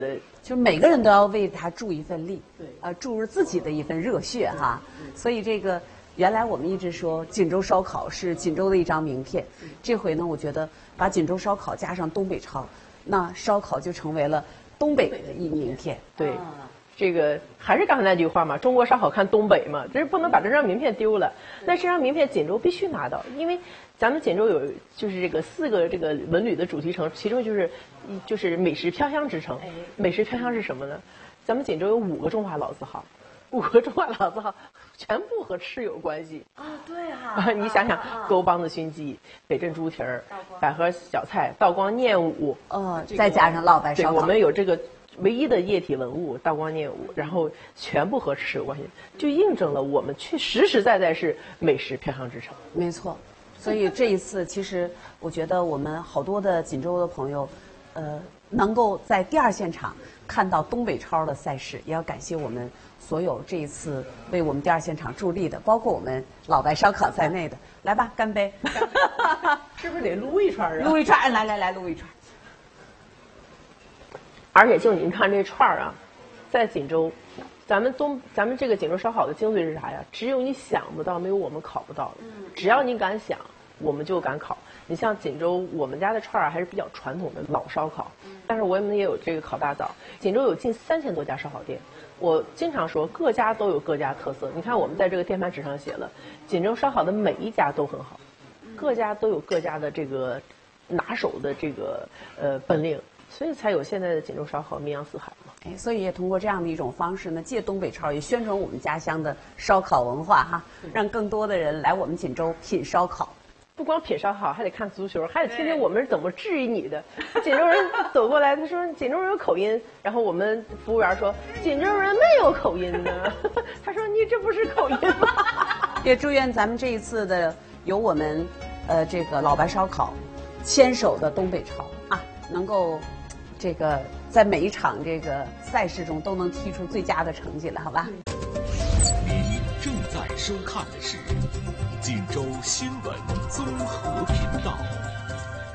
就是每个人都要为他助一份力，对，注入自己的一份热血哈。所以这个原来我们一直说锦州烧烤是锦州的一张名片，这回呢，我觉得把锦州烧烤加上东北超，那烧烤就成为了东北的一名片。 对，这个还是刚才那句话嘛，中国烧烤看东北嘛，就是不能把这张名片丢了。那这张名片锦州必须拿到，因为咱们锦州有就是这个4个这个文旅的主题城，其中就是美食飘香之城。美食飘香是什么呢？咱们锦州有5个中华老字号，5个中华老字号全部和吃有关系啊。对哈， 你想想，沟帮子熏鸡、北镇猪蹄儿、百合小菜、道光念武， 再加上老白烧烤， 我们有这个唯一的液体文物道光念武，然后全部和吃有关系，就印证了我们实实在在是美食飘香之城。 没错，所以这一次其实我觉得我们好多的锦州的朋友，能够在第2现场看到东北超的赛事，也要感谢我们所有这一次为我们第2现场助力的，包括我们老白烧烤在内的。来吧，干杯！ 是不是得撸一串啊？ 撸一串，来撸一串。 而且就您看这串啊，在锦州，咱们这个锦州烧烤的精髓是啥呀？只有你想不到，没有我们烤不到的。只要你敢想，我们就敢烤。你像锦州，我们家的串儿还是比较传统的老烧烤，但是我们也有这个烤大枣。锦州有近3000多家烧烤店，我经常说各家都有各家特色。你看我们在这个电盘纸上写了，锦州烧烤的每一家都很好，各家都有各家的这个拿手的这个本领。所以才有现在的锦州烧烤名扬四海嘛。 所以也通过这样的一种方式呢，借东北超也宣传我们家乡的烧烤文化哈，让更多的人来我们锦州品烧烤。 不光品烧烤，还得看足球，还得听听我们是怎么质疑你的。锦州人走过来，他说锦州人有口音，然后我们服务员说锦州人没有口音呢。他说你这不是口音吗？ 也祝愿咱们这一次的由我们这个老白烧烤牵手的东北超啊，能够这个在每一场这个赛事中都能踢出最佳的成绩来，好吧？ 您正在收看的是锦州新闻综合频道。